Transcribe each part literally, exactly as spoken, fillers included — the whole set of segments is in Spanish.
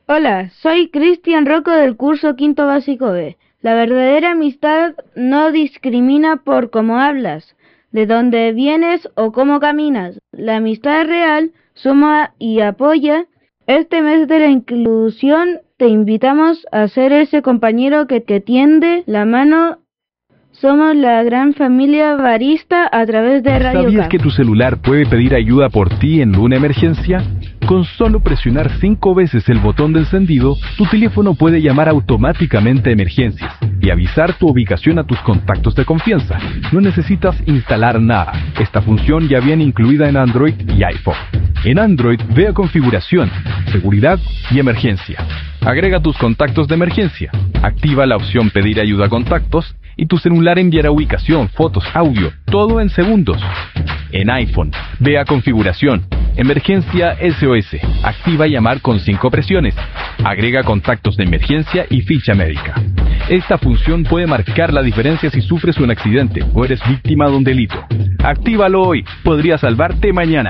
Hola, soy Cristian Rocco del curso Quinto Básico B. La verdadera amistad no discrimina por cómo hablas, de dónde vienes o cómo caminas. La amistad real suma y apoya. Este mes de la inclusión te invitamos a ser ese compañero que te tiende la mano. Somos la gran familia barista a través de Radio ¿Sabías K. que tu celular puede pedir ayuda por ti en una emergencia? Con solo presionar cinco veces el botón de encendido, tu teléfono puede llamar automáticamente a emergencias y avisar tu ubicación a tus contactos de confianza. No necesitas instalar nada. Esta función ya viene incluida en Android y iPhone. En Android, ve a Configuración, Seguridad y Emergencia. Agrega tus contactos de emergencia. Activa la opción Pedir ayuda a contactos y tu celular enviará ubicación, fotos, audio, todo en segundos. En iPhone, ve a Configuración, Emergencia S O S. Activa llamar con cinco presiones. Agrega contactos de emergencia y ficha médica. Esta función puede marcar la diferencia si sufres un accidente o eres víctima de un delito. Actívalo hoy, podría salvarte mañana.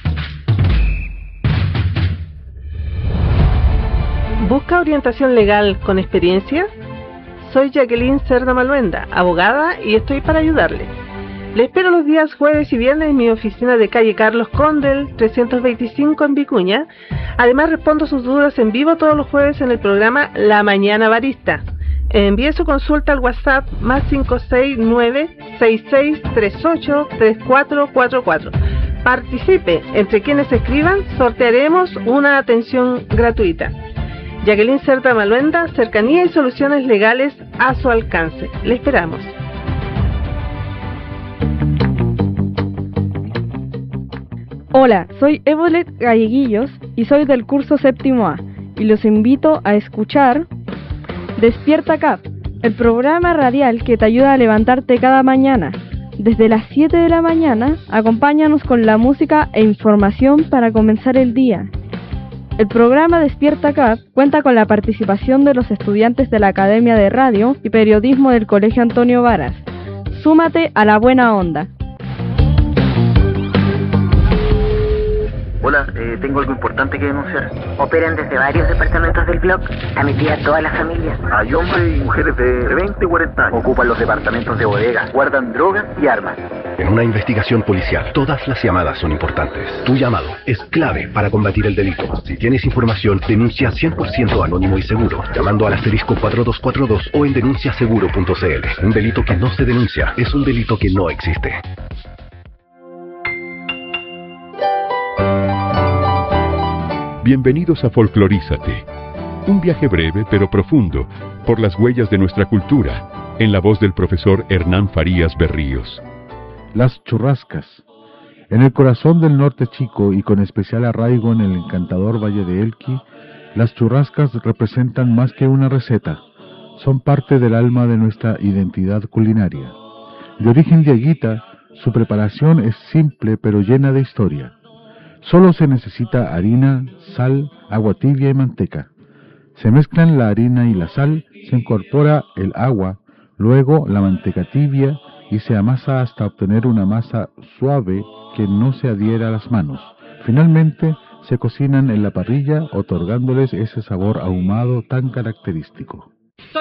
¿Busca orientación legal con experiencia? Soy Jacqueline Cerda Maluenda, abogada, y estoy para ayudarle. Le espero los días jueves y viernes en mi oficina de calle Carlos Condel, trescientos veinticinco en Vicuña. Además, respondo sus dudas en vivo todos los jueves en el programa La Mañana Barista. Envíe su consulta al WhatsApp más cinco seis nueve, seis seis tres ocho, tres cuatro cuatro cuatro. Participe. Entre quienes escriban, sortearemos una atención gratuita. Jacqueline Cerda Maluenda, cercanía y soluciones legales a su alcance. Le esperamos. Hola, soy Evolet Galleguillos y soy del curso séptimo A y los invito a escuchar Despierta K, el programa radial que te ayuda a levantarte cada mañana. Desde las siete de la mañana, acompáñanos con la música e información para comenzar el día. El programa Despierta K cuenta con la participación de los estudiantes de la Academia de Radio y Periodismo del Colegio Antonio Varas. Súmate a la buena onda. Hola, eh, tengo algo importante que denunciar. Operan desde varios departamentos del blog, a metida toda la familia. Hay hombres y mujeres de veinte y cuarenta años. Ocupan los departamentos de bodega, guardan drogas y armas. En una investigación policial, todas las llamadas son importantes. Tu llamado es clave para combatir el delito. Si tienes información, denuncia cien por ciento anónimo y seguro, llamando al asterisco cuatro dos cuatro dos o en denuncia seguro punto c l. Un delito que no se denuncia es un delito que no existe. Bienvenidos a Folclorízate, un viaje breve pero profundo por las huellas de nuestra cultura, en la voz del profesor Hernán Farías Berríos. Las churrascas. En el corazón del norte chico y con especial arraigo en el encantador Valle de Elqui, las churrascas representan más que una receta, son parte del alma de nuestra identidad culinaria. De origen dieguita, su preparación es simple pero llena de historia. Solo se necesita harina, sal, agua tibia y manteca. Se mezclan la harina y la sal, se incorpora el agua, luego la manteca tibia y se amasa hasta obtener una masa suave que no se adhiera a las manos. Finalmente, se cocinan en la parrilla, otorgándoles ese sabor ahumado tan característico.